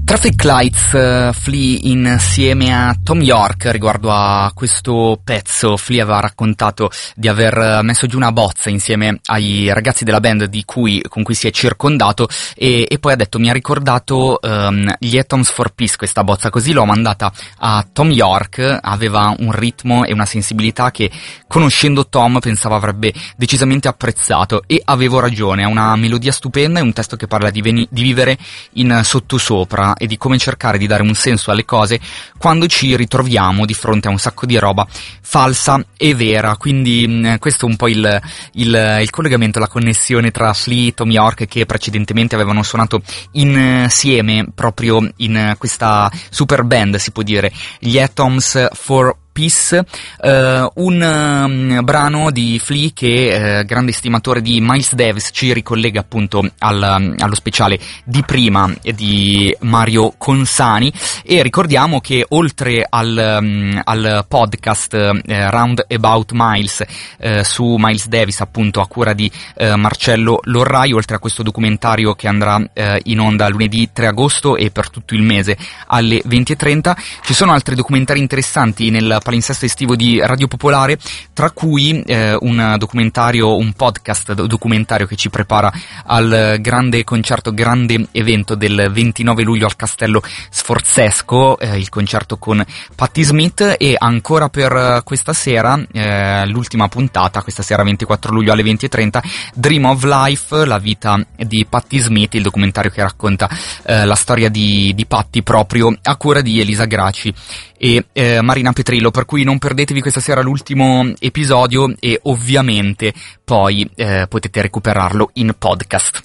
Traffic Lights, Flea insieme a Thom Yorke. Riguardo a questo pezzo, Flea aveva raccontato di aver messo giù una bozza insieme ai ragazzi della band con cui si è circondato e poi ha detto: mi ha ricordato gli Atoms for Peace questa bozza, così l'ho mandata a Thom Yorke. Aveva un ritmo e una sensibilità che, conoscendo Tom, pensavo avrebbe decisamente apprezzato, e avevo ragione. Ha una melodia stupenda e un testo che parla di vivere in sottosopra e di come cercare di dare un senso alle cose quando ci ritroviamo di fronte a un sacco di roba falsa e vera. Quindi questo è un po' il collegamento, la connessione tra Flea e Thom Yorke, che precedentemente avevano suonato insieme proprio in questa super band, si può dire, gli Atoms for Peace, un brano di Flea che, grande estimatore di Miles Davis, ci ricollega appunto allo speciale di prima di Mario Consani. E ricordiamo che oltre al podcast Round About Miles su Miles Davis, appunto a cura di Marcello Lorrai, oltre a questo documentario che andrà in onda lunedì 3 agosto e per tutto il mese alle 20:30, ci sono altri documentari interessanti nel palinsesto estivo di Radio Popolare, tra cui un podcast documentario che ci prepara al grande concerto, grande evento del 29 luglio al Castello Sforzesco, il concerto con Patti Smith. E ancora per questa sera, l'ultima puntata, questa sera 24 luglio alle 20:30, Dream of Life, la vita di Patti Smith, il documentario che racconta la storia di Patti proprio a cura di Elisa Graci e Marina Petrillo, per cui non perdetevi questa sera l'ultimo episodio, e ovviamente poi potete recuperarlo in podcast.